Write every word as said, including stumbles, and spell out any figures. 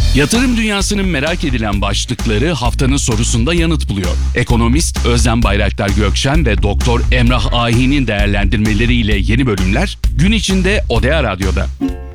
Yatırım dünyasının merak edilen başlıkları haftanın sorusunda yanıt buluyor. Ekonomist Özlem Bayraktar Gökşen ve Doktor Emrah Ahi'nin değerlendirmeleriyle yeni bölümler gün içinde Odea Radyo'da.